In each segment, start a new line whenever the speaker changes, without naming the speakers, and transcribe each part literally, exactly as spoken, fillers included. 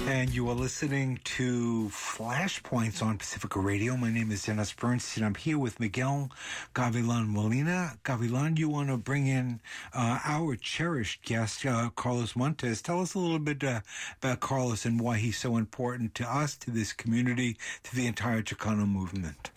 And you are listening to Flashpoints on Pacifica Radio. My name is Dennis Bernstein. I'm here with Miguel Gavilan Molina. Gavilan, you want to bring in uh, our cherished guest, uh, Carlos Montes. Tell us a little bit uh, about Carlos and why he's so important to us, to this community, to the entire Chicano movement.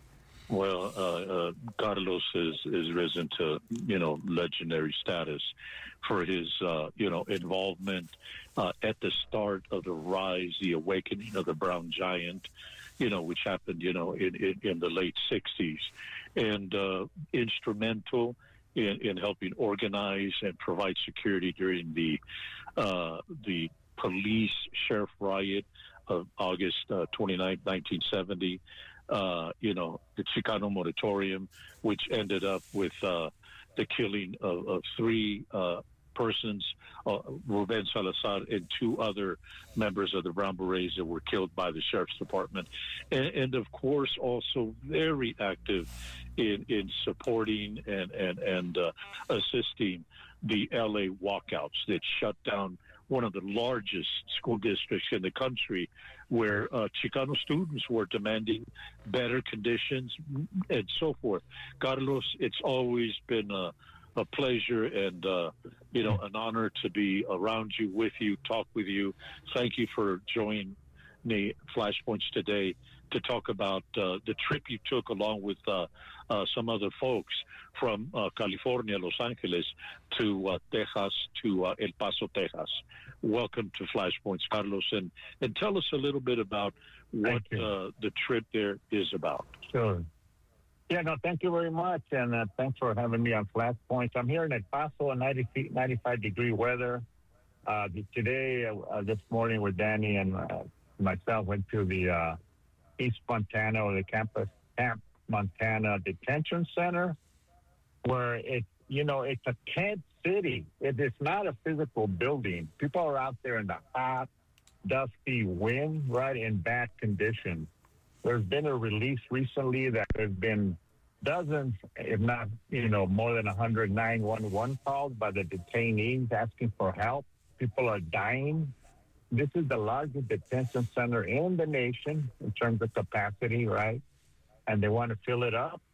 Well, uh, uh, Carlos is, is risen to, you know, legendary status for his, uh, you know, involvement uh, at the start of the rise, the awakening of the Brown Giant, you know, which happened, you know, in, in, in the late sixties, and uh, instrumental in, in helping organize and provide security during the uh, the police sheriff riot of August uh, twenty-ninth, nineteen seventy. Uh, you know, the Chicano Moratorium, which ended up with uh, the killing of, of three uh, persons, uh, Ruben Salazar and two other members of the Brown Berets that were killed by the Sheriff's Department. And, and of course, also very active in, in supporting and, and, and uh, assisting the L A walkouts that shut down one of the largest school districts in the country, where uh, Chicano students were demanding better conditions and so forth. Carlos, it's always been a, a pleasure and, uh, you know, an honor to be around you, with you, talk with you. Thank you for joining me, Flashpoints, today to talk about uh, the trip you took along with uh, uh, some other folks from uh, California, Los Angeles, to uh, Texas, to uh, El Paso, Texas. Welcome to Flashpoints, Carlos, and, and tell us a little bit about what uh, the trip there is about.
Sure. Yeah, no, thank you very much, and uh, thanks for having me on Flashpoints. I'm here in El Paso, ninety, ninety-five degree weather. Uh, today, uh, this morning, with Danny and uh, myself, went to the uh, East Montana, or the campus Camp Montana Detention Center, where it, you know, it's a tent city. It is not a physical building. People are out there in the hot, dusty wind, right, in bad conditions. There's been a release recently that there's been dozens, if not, you know, more than one hundred nine one one calls by the detainees asking for help. People are dying. This is the largest detention center in the nation in terms of capacity, right? And they want to fill it up.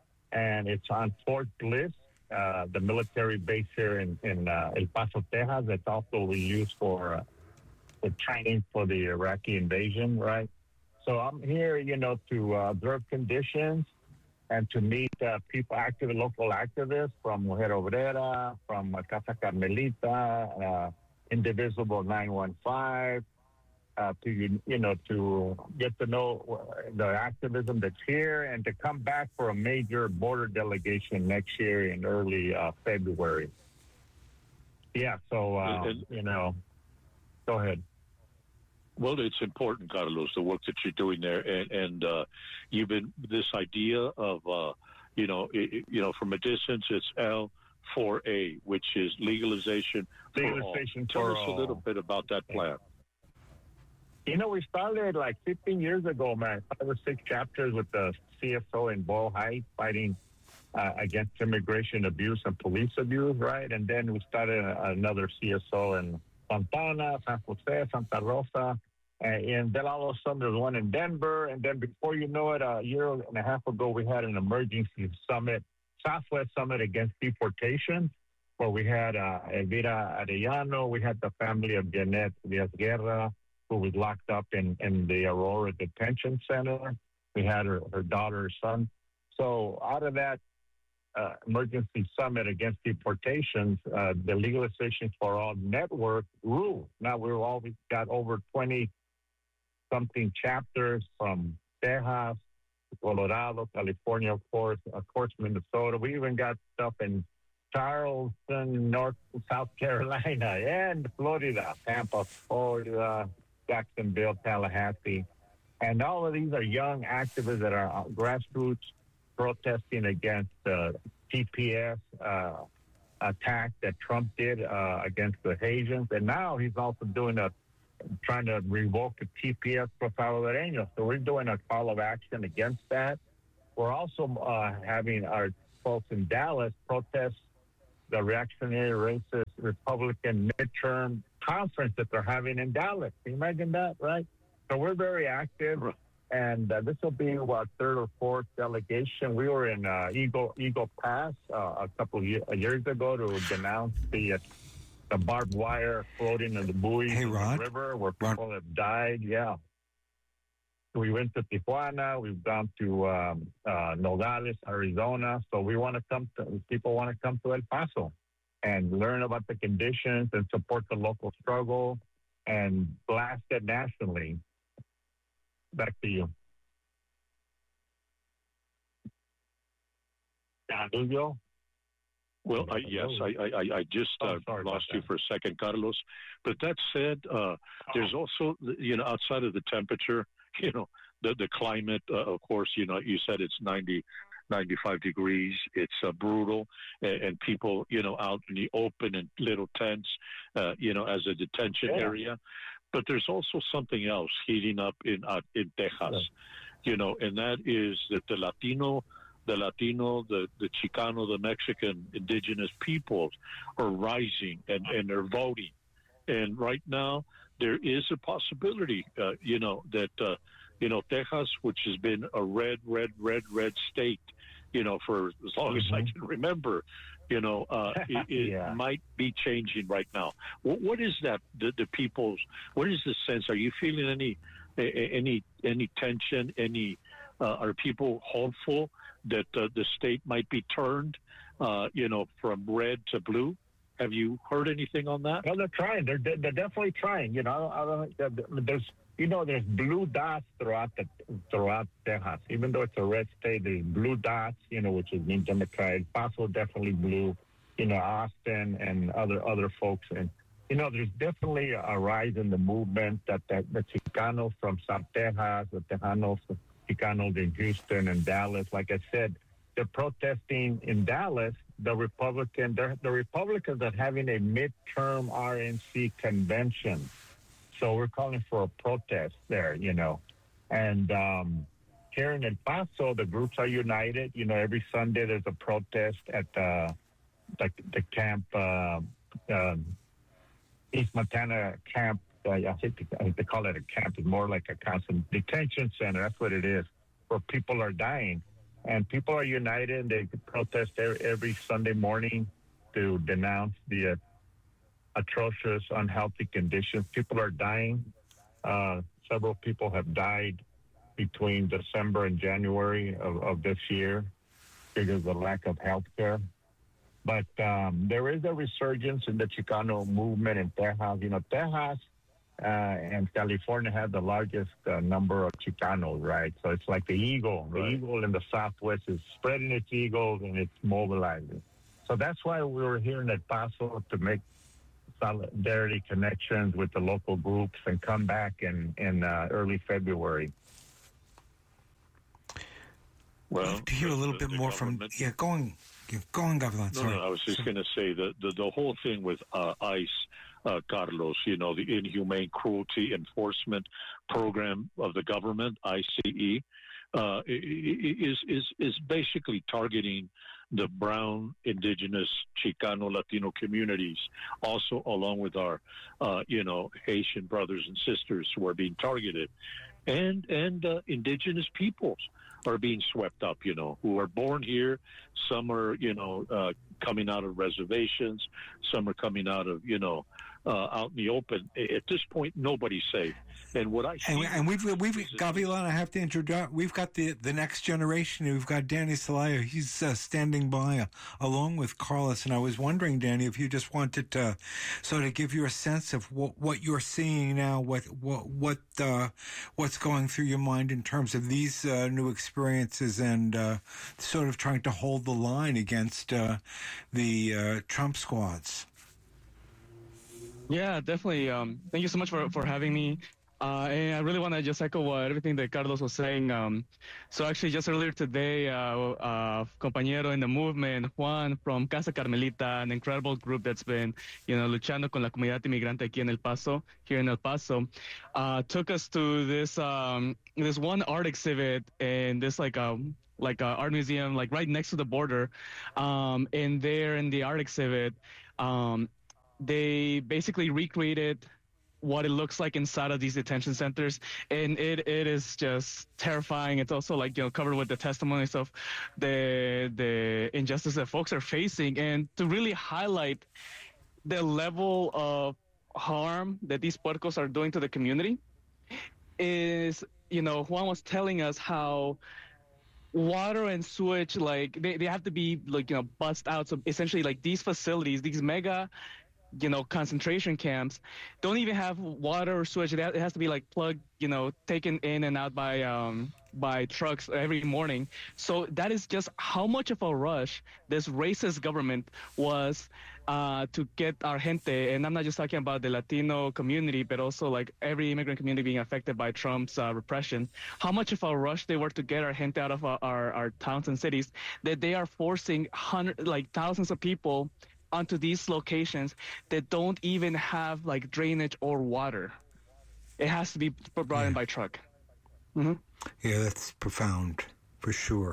And it's on Fort Bliss, uh, the military base here in, in uh, El Paso, Texas. It's also used for, uh, for training for the Iraqi invasion, right? So I'm here, you know, to uh, observe conditions and to meet uh, people, active local activists from Mujer Obrera, from uh, Casa Carmelita, uh, Indivisible nine one five, uh, to, you know, to get to know the activism that's here and to come back for a major border delegation next year in early uh, February. Yeah, so, uh, and, you know, go ahead.
Well, it's important, Carlos, the work that you're doing there, and, and uh, you've been this idea of, uh, you know, it, you know, from a distance, it's L four A, which is legalization,
legalization
for all.
for
Tell us
all.
a little bit about that plan.
You know, we started like fifteen years ago, man, five or six chapters with the C S O in Boyle Heights fighting uh, against immigration abuse and police abuse, right? And then we started another C S O in Fontana, San Jose, Santa Rosa. And in then all of a sudden there's one in Denver. And then before you know it, a year and a half ago, we had an emergency summit, Southwest Summit against deportation, where we had uh, Elvira Arellano. We had the family of Janet Diaz Guerra, who was locked up in, in the Aurora Detention Center. We had her, her daughter, her son. So out of that uh, emergency summit against deportations, uh, the Legalization for All network grew. Now we've always got over twenty something chapters from Texas, Colorado, California, of course, of course, Minnesota. We even got stuff in Charleston, North, South Carolina, and Florida, Tampa, Florida, Jacksonville, Tallahassee. And all of these are young activists that are grassroots protesting against the T P S uh, attack that Trump did uh, against the Haitians. And now he's also doing a trying to revoke the T P S for Salvadoreños. So we're doing a call of action against that. We're also uh, having our folks in Dallas protest the reactionary, racist, Republican midterm conference that they're having in Dallas. Can you imagine that, right? So we're very active, and uh, this will be our third or fourth delegation. We were in uh, Eagle Eagle Pass uh, a couple of year, years ago to denounce the uh, the barbed wire floating in the buoys
Hey,
in
Rod?
the river where people
Rod?
have died. Yeah. We went to Tijuana. We've gone to um, uh, Nogales, Arizona. So we want to come to, people want to come to El Paso and learn about the conditions and support the local struggle and blast it nationally. Back to you. Julio?
Well, I, yes, I, I, I just uh,
oh,
lost you for a second, Carlos. But that said, uh, there's also, you know, outside of the temperature, you know, the, the climate, uh, of course, you know, you said it's ninety, ninety-five degrees. It's uh, brutal. And, and people, you know, out in the open in little tents, uh, you know, as a detention
yeah.
area. But there's also something else heating up in uh, in Texas, yeah. you know, and that is that the Latino, the Latino, the, the Chicano, the Mexican indigenous peoples are rising and, and they're voting. And right now, there is a possibility, uh, you know, that, uh, you know, Texas, which has been a red, red, red, red state, you know, for as long mm-hmm. as I can remember, you know, uh, it, it yeah. might be changing right now. What, what is that? The, the people's, what is the sense? Are you feeling any, any, any tension? Any, uh, are people hopeful that uh, the state might be turned, uh, you know, from red to blue? Have you heard anything on that?
Well, they're trying. They're they're definitely trying. You know, I don't, there's you know there's blue dots throughout the throughout Texas. Even though it's a red state, there's blue dots. You know, which is mean Democrat. Paso definitely blue. You know, Austin and other other folks. And you know, there's definitely a rise in the movement that, that the Chicanos from South Texas, the Tejanos, Chicanos in Houston and Dallas. Like I said, they're protesting in Dallas. The Republican, the Republicans are having a midterm R N C convention, so we're calling for a protest there. You know, and um, here in El Paso, the groups are united. You know, every Sunday there's a protest at the the, the camp, uh, uh, East Montana camp. Uh, I think they, I think they call it a camp. It's more like a constant detention center. That's what it is, where people are dying. And people are united. They protest every Sunday morning to denounce the uh, atrocious, unhealthy conditions. People are dying. Uh, several people have died between December and January of, of this year because of the lack of health care. But um, there is a resurgence in the Chicano movement in Texas. You know, Texas uh, and California have the largest uh, number of Chicanos, right? So it's like the eagle. The right. eagle in the Southwest is spreading its eagles and it's mobilizing. So that's why we were here in El Paso, to make solidarity connections with the local groups and come back in, in uh, early February.
Well, to hear a little the, bit the more from, yeah, going, go on, Gavilan.
No, no, I was just going to say that the, the whole thing with uh, ICE, uh, Carlos, you know, the Inhumane Cruelty Enforcement Program of the government, I C E, uh, is, is, is basically targeting the brown, indigenous, Chicano, Latino communities, also along with our, uh, you know, Haitian brothers and sisters who are being targeted, and, and uh, indigenous peoples are being swept up, you know, who are born here. Some are, you know, uh, coming out of reservations. Some are coming out of, you know, uh, out in the open. At this point, nobody's safe. And what I see,
and, and we've we've Gavilan, I have to introduce. We've got the the next generation. We've got Danny Celaya. He's uh, standing by uh, along with Carlos. And I was wondering, Danny, if you just wanted to sort of give you a sense of what, what you're seeing now, what what what uh, what's going through your mind in terms of these uh, new experiences, and uh, sort of trying to hold the line against uh, the uh, Trump squads.
Yeah, definitely. Um, thank you so much for, for having me. Uh, and I really want to just echo what, everything that Carlos was saying. Um, so actually, just earlier today, uh, uh, compañero in the movement, Juan from Casa Carmelita, an incredible group that's been, you know, luchando con la comunidad inmigrante aquí en El Paso, here in El Paso, uh, took us to this um, this one art exhibit in this like um like a art museum, like right next to the border, um, and there in the art exhibit. Um, they basically recreated what it looks like inside of these detention centers, and it it is just terrifying. It's also like, you know, covered with the testimonies of the the injustice that folks are facing, and to really highlight the level of harm that these puercos are doing to the community is, you know, Juan was telling us how water and sewage, like they, they have to be like, you know, bust out. So essentially like these facilities, these mega, you know, concentration camps don't even have water or sewage. It has to be like plugged, you know, taken in and out by um by trucks every morning. So that is just how much of a rush this racist government was uh, to get our gente. And I'm not just talking about the Latino community, but also like every immigrant community being affected by Trump's uh, repression. How much of a rush they were to get our gente out of our, our, our towns and cities that they are forcing hundred, like thousands of people onto these locations that don't even have like drainage or water. It has to be brought yeah. in by truck. Mm-hmm.
Yeah, that's profound, for sure.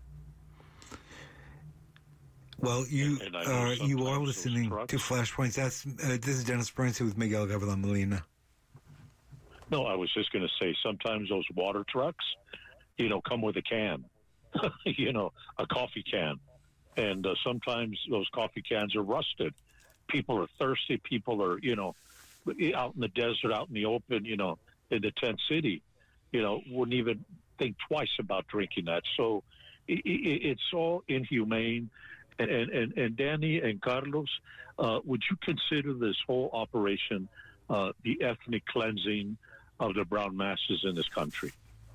Well, you
and, and
uh, you are listening to Flashpoints. That's uh, this is Dennis Bernstein with Miguel Gavilan Molina.
No, I was just going to say sometimes those water trucks, you know, come with a can, you know, a coffee can, and uh, sometimes those coffee cans are rusted. People are thirsty. People are, you know, out in the desert, out in the open, you know, in the tent city. You know, wouldn't even think twice about drinking that. So it, it, it's all inhumane. And, and, and Danny and Carlos, uh, would you consider this whole operation uh, the ethnic cleansing of the brown masses in this country?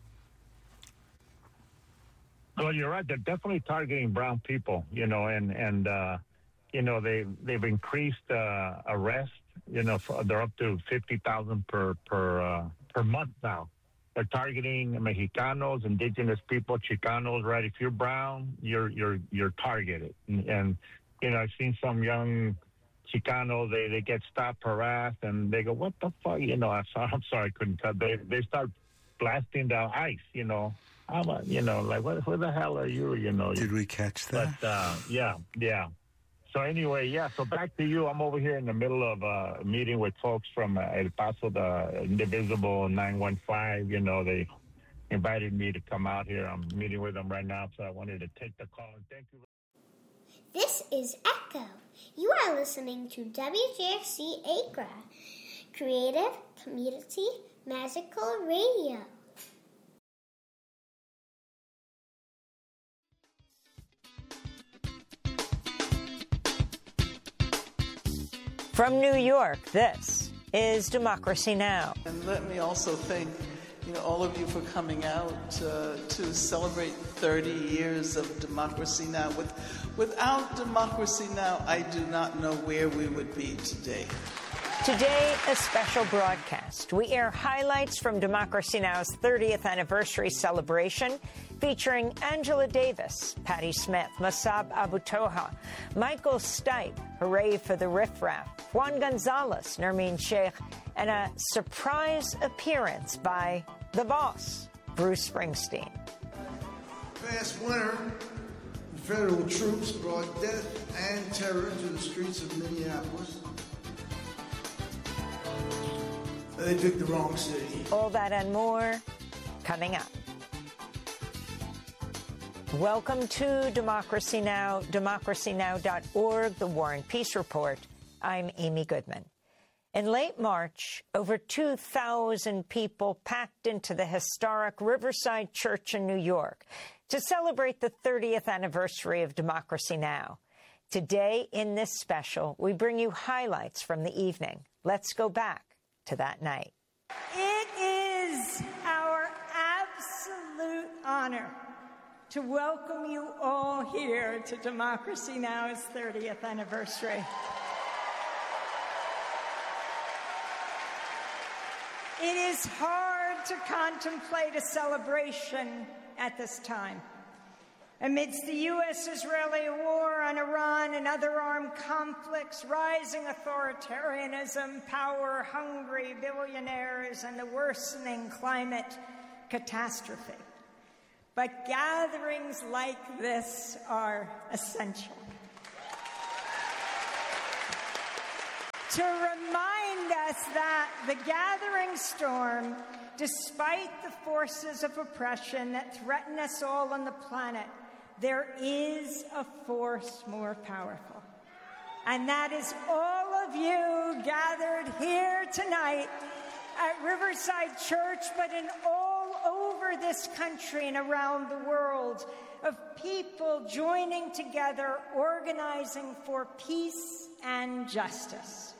Well, you're right. They're definitely targeting brown people, you know, and, and uh, you know, they, they've increased uh, arrests. You know, for, they're up to fifty thousand per, per, uh, per month now. They're targeting Mexicanos, indigenous people, Chicanos, right? If you're brown, you're you're you're targeted. And, and you know, I've seen some young Chicanos, they, they get stopped, harassed, and they go, "What the fuck?" You know, I'm sorry, I'm sorry I couldn't cut. They they start blasting the ice. You know, I'm a, you know, like what? Who the hell are you? You know.
Did we catch that?
But uh, yeah, yeah. So anyway, yeah, so back to you. I'm over here in the middle of a meeting with folks from uh, El Paso, the Indivisible nine one five. You know, they invited me to come out here. I'm meeting with them right now, so I wanted to take the call. And thank you.
This is Echo. You are listening to W J F C Acra, Creative Community Magical Radio.
From New York, this is Democracy Now!
And let me also thank, you know, all of you for coming out uh, to celebrate thirty years of Democracy Now! With, without Democracy Now!, I do not know where we would be today.
Today, a special broadcast. We air highlights from Democracy Now!'s thirtieth anniversary celebration, featuring Angela Davis, Patti Smith, Masab Abu Toha, Michael Stipe, Hooray for the Riff Raff, Juan Gonzalez, Nermeen Sheikh, and a surprise appearance by the boss, Bruce Springsteen.
Past winter, federal troops brought death and terror to the streets of Minneapolis. They picked the wrong city.
All that and more coming up. Welcome to Democracy Now!, democracy now dot org, the War and Peace Report. I'm Amy Goodman. In late March, over two thousand people packed into the historic Riverside Church in New York to celebrate the thirtieth anniversary of Democracy Now! Today, in this special, we bring you highlights from the evening. Let's go back to that night.
It is our absolute honor to welcome you all here to Democracy Now!'s thirtieth anniversary. It is hard to contemplate a celebration at this time. Amidst the U S Israeli war on Iran and other armed conflicts, rising authoritarianism, power-hungry billionaires, and the worsening climate catastrophe. But gatherings like this are essential. to remind us that the gathering storm, despite the forces of oppression that threaten us all on the planet, there is a force more powerful. And that is all of you gathered here tonight at Riverside Church, but in all over this country and around the world, of people joining together, organizing for peace and justice.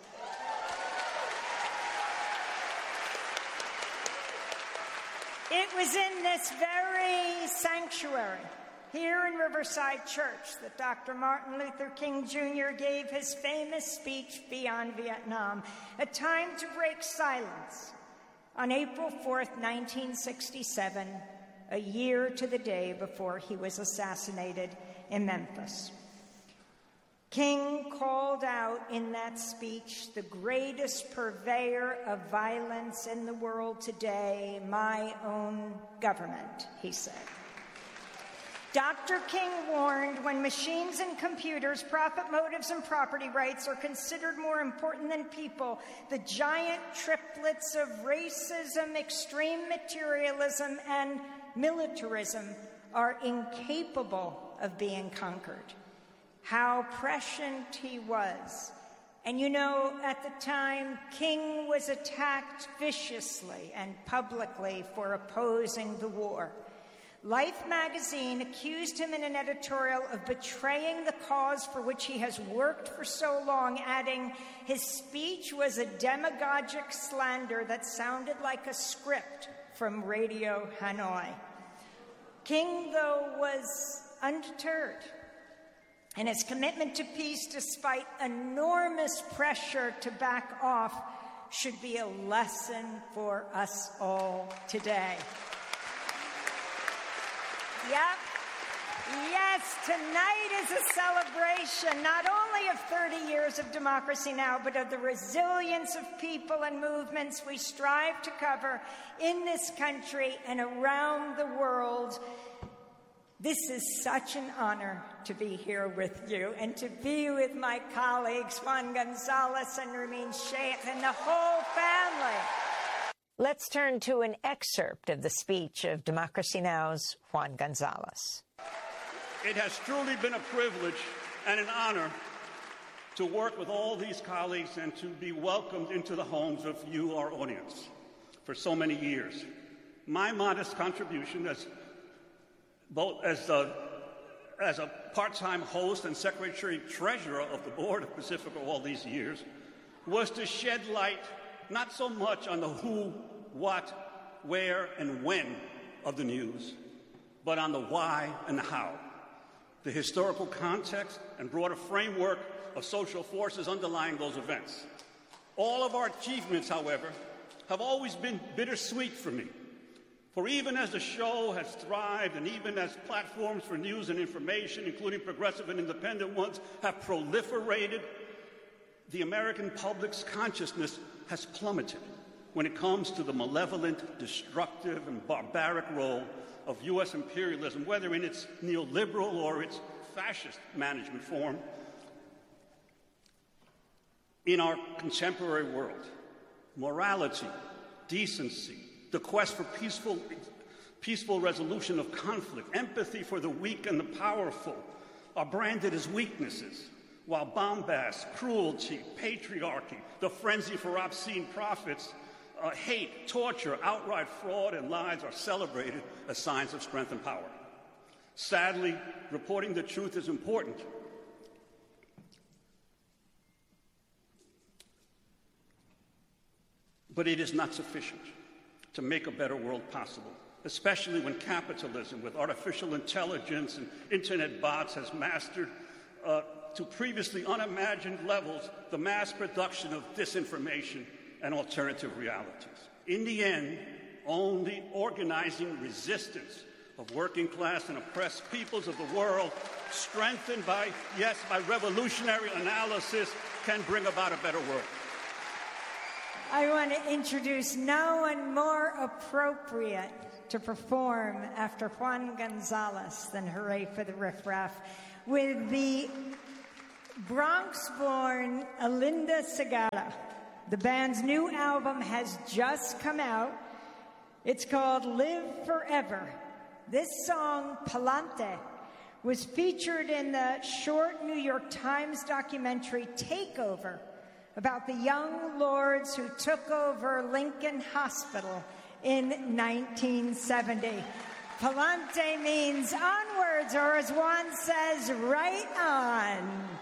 It was in this very sanctuary here in Riverside Church that Doctor Martin Luther King Junior gave his famous speech, Beyond Vietnam, a time to break silence, on April fourth, nineteen sixty-seven, a year to the day before he was assassinated in Memphis. King called out in that speech the greatest purveyor of violence in the world today, my own government, he said. Doctor King warned, when machines and computers, profit motives, and property rights are considered more important than people, the giant triplets of racism, extreme materialism, and militarism are incapable of being conquered. How prescient he was. And you know, at the time, King was attacked viciously and publicly for opposing the war. Life magazine accused him in an editorial of betraying the cause for which he has worked for so long, adding, his speech was a demagogic slander that sounded like a script from Radio Hanoi. King, though, was undeterred, and his commitment to peace, despite enormous pressure to back off, should be a lesson for us all today. Yep. Yes, tonight is a celebration not only of thirty years of Democracy Now!, but of the resilience of people and movements we strive to cover in this country and around the world. This is such an honor to be here with you and to be with my colleagues, Juan Gonzalez and Ramin Sheikh and the whole family.
Let's turn to an excerpt of the speech of Democracy Now!'s Juan Gonzalez.
It has truly been a privilege and an honor to work with all these colleagues and to be welcomed into the homes of you, our audience, for so many years. My modest contribution as both as a, as a part-time host and secretary-treasurer of the board of Pacifica all these years was to shed light not so much on the who, what, where, and when of the news, but on the why and the how, the historical context and broader framework of social forces underlying those events. All of our achievements, however, have always been bittersweet for me. For even as the show has thrived, and even as platforms for news and information, including progressive and independent ones, have proliferated, the American public's consciousness has plummeted when it comes to the malevolent, destructive, and barbaric role of U S imperialism, whether in its neoliberal or its fascist management form, in our contemporary world. Morality, decency, the quest for peaceful, peaceful resolution of conflict, empathy for the weak and the powerful are branded as weaknesses, while bombast, cruelty, patriarchy, the frenzy for obscene profits, uh, hate, torture, outright fraud, and lies are celebrated as signs of strength and power. Sadly, reporting the truth is important. But it is not sufficient to make a better world possible, especially when capitalism, with artificial intelligence and internet bots, has mastered uh, to previously unimagined levels the mass production of disinformation and alternative realities. In the end, only organizing resistance of working class and oppressed peoples of the world, strengthened by, yes, by revolutionary analysis, can bring about a better world.
I want to introduce no one more appropriate to perform after Juan Gonzalez than Hooray for the Riff Raff with the Bronx-born Alinda Segala. The band's new album has just come out. It's called Live Forever. This song, Palante, was featured in the short New York Times documentary Takeover about the young lords who took over Lincoln Hospital in nineteen seventy. Palante means onwards, or as Juan says, right on.